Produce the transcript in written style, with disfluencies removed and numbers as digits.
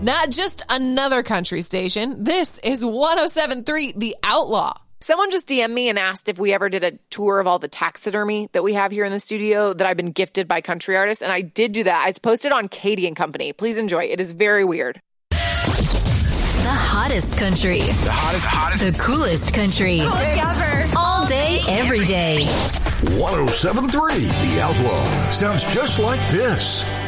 Not just another country station. This is 107.3 The Outlaw. Someone just DM'd me and asked if we ever did a tour of all the taxidermy that we have here in the studio that I've been gifted by country artists. And I did do that. It's posted on Katie and Company. Please enjoy. It is very weird. The hottest country. The hottest. The coolest country. Ever. All day, every day. 107.3 The Outlaw. Sounds just like this.